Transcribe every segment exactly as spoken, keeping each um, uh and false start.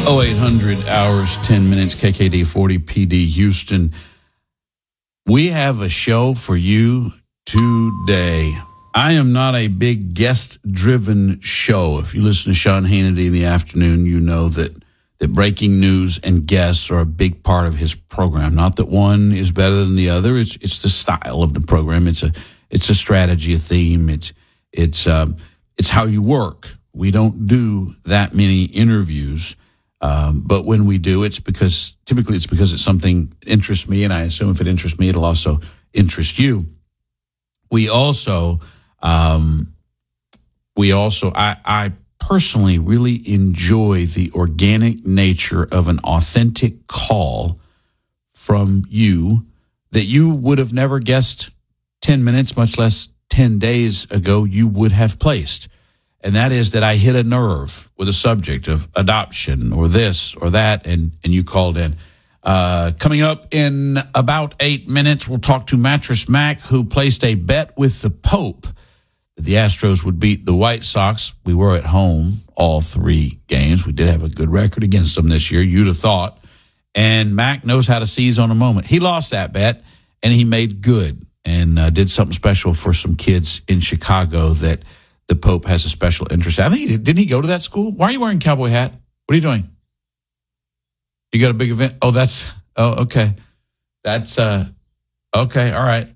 oh eight hundred hours, ten minutes, K K D forty P D Houston. We have a show for you today. I am not a big guest-driven show. If you listen to Sean Hannity in the afternoon, you know that, that breaking news and guests are a big part of his program. Not that one is better than the other. It's it's the style of the program. It's a it's a strategy, a theme. It's it's um, it's how you work. We don't do that many interviews. Um, but when we do, it's because typically it's because it's something that interests me, and I assume if it interests me, it'll also interest you. We also, um, we also, I, I personally really enjoy the organic nature of an authentic call from you that you would have never guessed ten minutes, much less ten days ago, you would have placed. And that is that I hit a nerve with a subject of adoption or this or that, and, and you called in. Uh, coming up in about eight minutes, we'll talk to Mattress Mac, who placed a bet with the Pope that the Astros would beat the White Sox. We were at home all three games. We did have a good record against them this year, you'd have thought. And Mac knows how to seize on a moment. He lost that bet, and he made good and uh, did something special for some kids in Chicago that the Pope has a special interest. I think he did. Didn't he go to that school? Why are you wearing a cowboy hat? What are you doing? You got a big event? Oh, that's, oh, okay. That's, uh, okay, all right.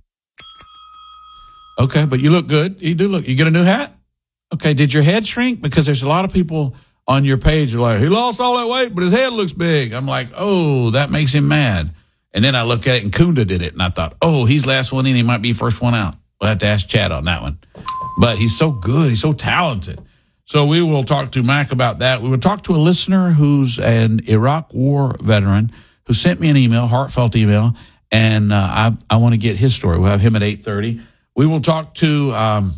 Okay, but you look good. You do look, you get a new hat? Okay, did your head shrink? Because there's a lot of people on your page who are like, he lost all that weight, but his head looks big. I'm like, oh, that makes him mad. And then I look at it, and Kunda did it, and I thought, oh, he's last one in, he might be first one out. We'll have to ask Chad on that one. But he's so good. He's so talented. So we will talk to Mac about that. We will talk to a listener who's an Iraq War veteran who sent me an email, heartfelt email, and uh, I, I want to get his story. We'll have him at eight thirty. We will talk to um,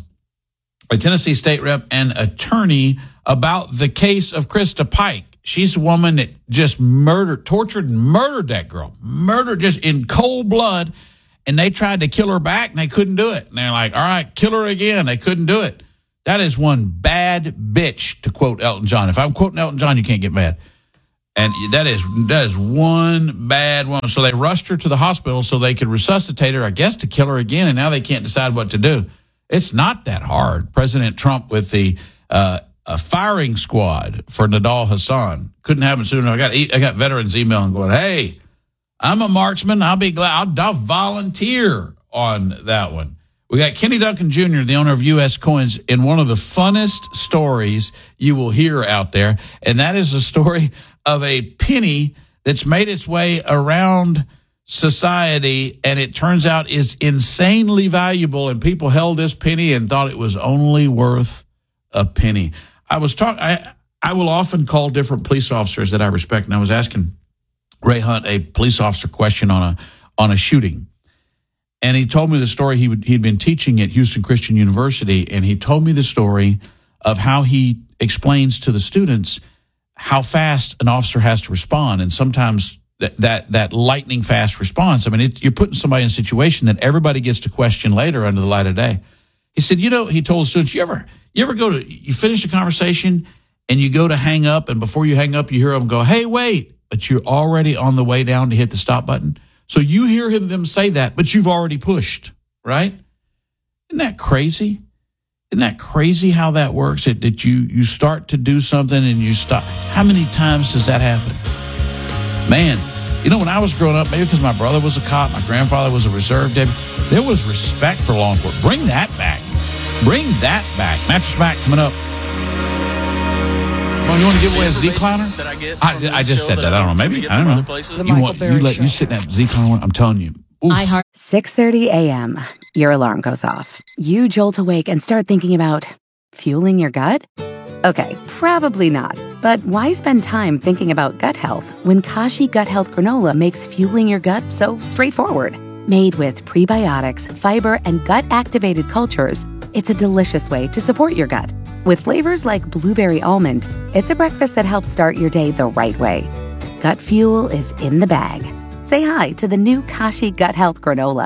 a Tennessee state rep and attorney about the case of Krista Pike. She's a woman that just murdered, tortured, and murdered that girl. Murdered just in cold blood. And they tried to kill her back, and they couldn't do it. And they're like, all right, kill her again. They couldn't do it. That is one bad bitch, to quote Elton John. If I'm quoting Elton John, you can't get mad. And that is that is one bad one. So they rushed her to the hospital so they could resuscitate her, I guess, to kill her again, and now they can't decide what to do. It's not that hard. President Trump with the uh, a firing squad for Nidal Hasan. Couldn't happen sooner. I got I got veterans emailing going, hey, I'm a marksman. I'll be glad. I'll, I'll volunteer on that one. We got Kenny Duncan Junior, the owner of U S Coins, in one of the funnest stories you will hear out there. And that is a story of a penny that's made its way around society, and it turns out is insanely valuable. And people held this penny and thought it was only worth a penny. I was talking, I, I will often call different police officers that I respect, and I was asking Ray Hunt a police officer question on a on a shooting, and he told me the story. He would, he'd been teaching at Houston Christian University, and he told me the story of how he explains to the students how fast an officer has to respond, and sometimes that that, that lightning fast response. I mean, it, you're putting somebody in a situation that everybody gets to question later under the light of day. He said, you know, he told the students, you ever you ever go to you finish a conversation and you go to hang up, and before you hang up, you hear them go, hey, wait. But you're already on the way down to hit the stop button. So you hear him, them say that, but you've already pushed, right? Isn't that crazy? Isn't that crazy how that works? It, that you, you start to do something and you stop. How many times does that happen? Man, you know, when I was growing up, maybe because my brother was a cop, my grandfather was a reserve deputy, there was respect for law enforcement. Bring that back. Bring that back. Mattress Mac coming up. Oh, you want to give away a Z-Clowner? I, I, I just said that. that. I don't know. Maybe. I don't know. The you, want, you, let, you sit in that Z-Clowner. I'm telling you. Oof. six thirty a.m. Your alarm goes off. You jolt awake and start thinking about fueling your gut? Okay, probably not. But why spend time thinking about gut health when Kashi Gut Health Granola makes fueling your gut so straightforward? Made with prebiotics, fiber, and gut-activated cultures, it's a delicious way to support your gut. With flavors like blueberry almond, it's a breakfast that helps start your day the right way. Gut fuel is in the bag. Say hi to the new Kashi Gut Health Granola.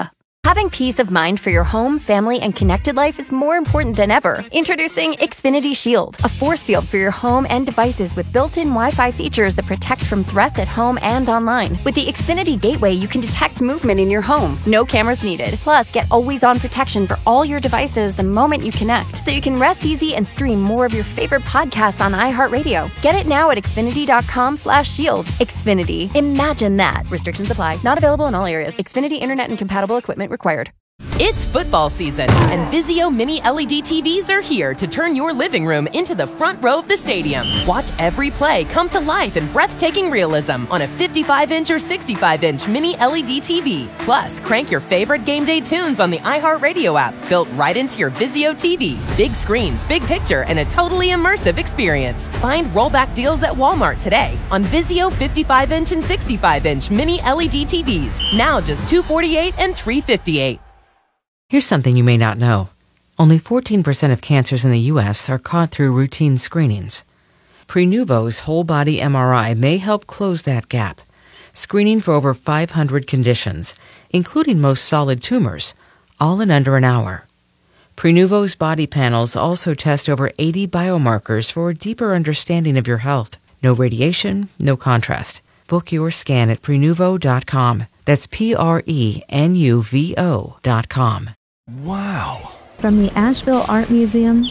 Having peace of mind for your home, family, and connected life is more important than ever. Introducing Xfinity Shield, a force field for your home and devices with built-in Wi-Fi features that protect from threats at home and online. With the Xfinity Gateway, you can detect movement in your home. No cameras needed. Plus, get always-on protection for all your devices the moment you connect, so you can rest easy and stream more of your favorite podcasts on iHeartRadio. Get it now at Xfinity.com slash shield. Xfinity. Imagine that. Restrictions apply. Not available in all areas. Xfinity Internet and compatible equipment required. It's football season, and Vizio Mini L E D T Vs are here to turn your living room into the front row of the stadium. Watch every play come to life in breathtaking realism on a fifty-five inch or sixty-five inch Mini L E D T V. Plus, crank your favorite game day tunes on the iHeartRadio app, built right into your Vizio T V. Big screens, big picture, and a totally immersive experience. Find rollback deals at Walmart today on Vizio fifty-five inch and sixty-five inch Mini L E D T Vs. Now just two hundred forty-eight dollars and three hundred fifty-eight dollars. Here's something you may not know. Only fourteen percent of cancers in the U S are caught through routine screenings. Prenuvo's whole-body M R I may help close that gap, screening for over five hundred conditions, including most solid tumors, all in under an hour. Prenuvo's body panels also test over eighty biomarkers for a deeper understanding of your health. No radiation, no contrast. Book your scan at Prenuvo dot com. That's P R E N U V O dot com. Wow. From the Asheville Art Museum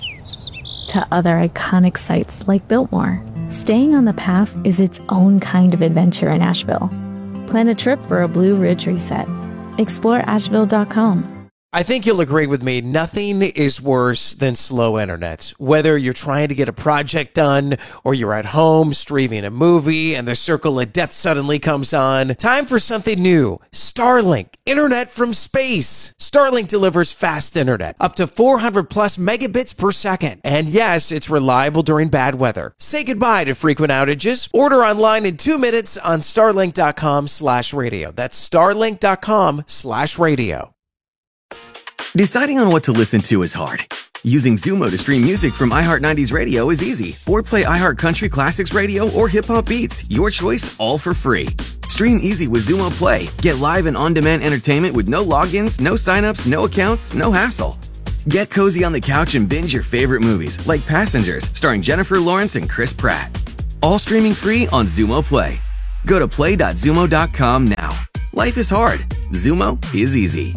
to other iconic sites like Biltmore, staying on the path is its own kind of adventure in Asheville. Plan a trip for a Blue Ridge reset. Explore Asheville dot com. I think you'll agree with me. Nothing is worse than slow internet. Whether you're trying to get a project done or you're at home streaming a movie and the circle of death suddenly comes on, time for something new. Starlink, internet from space. Starlink delivers fast internet, up to four hundred plus megabits per second. And yes, it's reliable during bad weather. Say goodbye to frequent outages. Order online in two minutes on starlink dot com slash radio. That's starlink dot com slash radio. Deciding on what to listen to is hard. Using Zumo to stream music from iHeart nineties Radio is easy. Or play iHeart Country Classics Radio or Hip Hop Beats. Your choice, all for free. Stream easy with Zumo Play. Get live and on-demand entertainment with no logins, no signups, no accounts, no hassle. Get cozy on the couch and binge your favorite movies, like Passengers, starring Jennifer Lawrence and Chris Pratt. All streaming free on Zumo Play. Go to play dot zumo dot com now. Life is hard. Zumo is easy.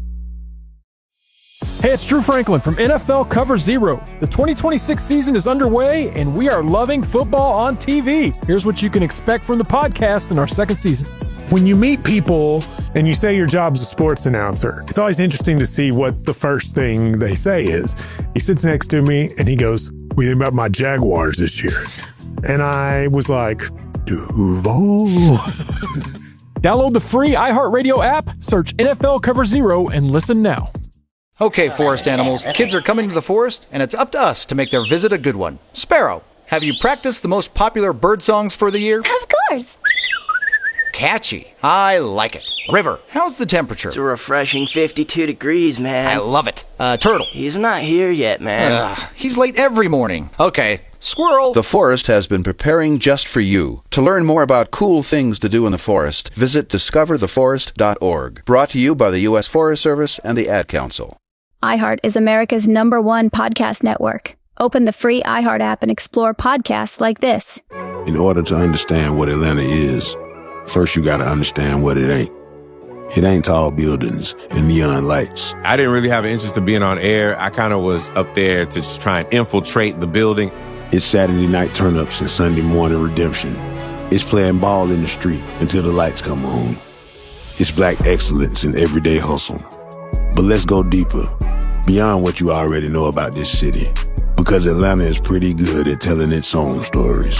Hey, it's Drew Franklin from N F L Cover Zero. The twenty twenty-six season is underway, and we are loving football on T V. Here's what you can expect from the podcast in our second season. When you meet people and you say your job's a sports announcer, it's always interesting to see what the first thing they say is. He sits next to me, and he goes, "What do you think about my Jaguars this year?" And I was like, Duval. Download the free iHeartRadio app, search N F L Cover Zero, and listen now. Okay, forest animals, kids are coming to the forest, and it's up to us to make their visit a good one. Sparrow, have you practiced the most popular bird songs for the year? Of course. Catchy. I like it. River, how's the temperature? It's a refreshing fifty-two degrees, man. I love it. Uh, Turtle. He's not here yet, man. Uh, he's late every morning. Okay. Squirrel. The forest has been preparing just for you. To learn more about cool things to do in the forest, visit discover the forest dot org. Brought to you by the U S Forest Service and the Ad Council. iHeart is America's number one podcast network. Open the free iHeart app and explore podcasts like this. In order to understand what Atlanta is, first you gotta understand what it ain't. It ain't tall buildings and neon lights. I didn't really have an interest in being on air. I kind of was up there to just try and infiltrate the building. It's Saturday night turn-ups and Sunday morning redemption. It's playing ball in the street until the lights come on. It's black excellence in everyday hustle. But let's go deeper, beyond what you already know about this city, because Atlanta is pretty good at telling its own stories.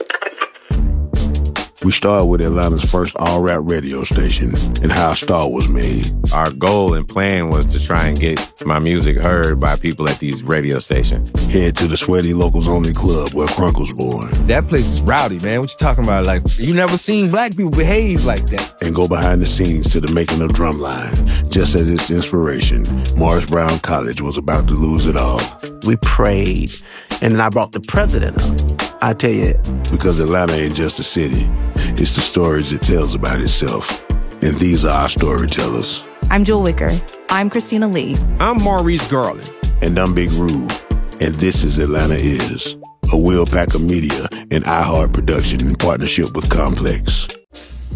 We started with Atlanta's first all-rap radio station and how a star was made. Our goal and plan was to try and get my music heard by people at these radio stations. Head to the Sweaty Locals Only Club where Crunk was born. That place is rowdy, man. What you talking about? Like, you never seen black people behave like that. And go behind the scenes to the making of Drumline. Just as its inspiration, Morris Brown College was about to lose it all. We prayed, and then I brought the president up. I tell you. Because Atlanta ain't just a city. It's the stories it tells about itself. And these are our storytellers. I'm Jewel Wicker. I'm Christina Lee. I'm Maurice Garland. And I'm Big Rube. And this is Atlanta Is, a Will Packer Media and iHeart production in partnership with Complex.